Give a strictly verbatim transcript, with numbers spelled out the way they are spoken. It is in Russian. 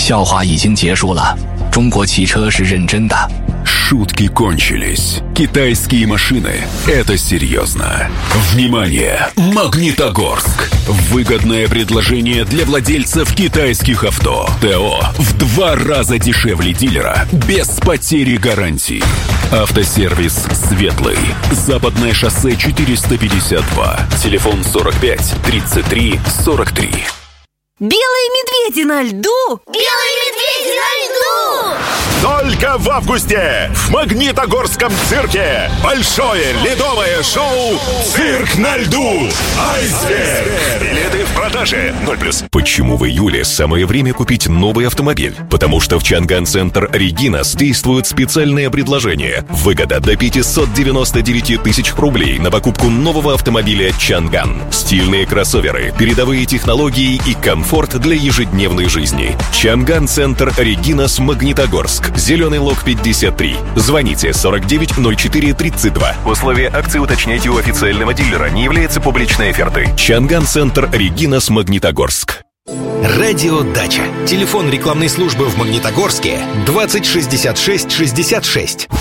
笑话已经结束了，中国汽车是认真的。 Шутки кончились. Китайские машины – это серьезно. Внимание! Магнитогорск. Выгодное предложение для владельцев китайских авто. ТО в два раза дешевле дилера, без потери гарантии. Автосервис «Светлый». Западное шоссе четыреста пятьдесят два. Телефон сорок пять тридцать три сорок три. Белые медведи на льду! Белые медведи на льду! Только в августе в Магнитогорском цирке большое ледовое шоу «Цирк на льду». Айсберг! Билеты в продаже. ноль плюс. Почему в июле самое время купить новый автомобиль? Потому что в Чанган Центр Регинас действует специальное предложение. Выгода до пятьсот девяносто девять тысяч рублей на покупку нового автомобиля Чанган. Стильные кроссоверы, передовые технологии и комфорт для ежедневной жизни. Чанган Центр Регинас, Магнитогорск. Зеленый лог пятьдесят три. Звоните сорок девять ноль четыре тридцать два. Условия акции уточняйте у официального дилера. Не является публичной офертой. Чанган Центр Регинас, Магнитогорск. Радио Дача. Телефон рекламной службы в Магнитогорске двадцать шестьдесят шесть шестьдесят шесть.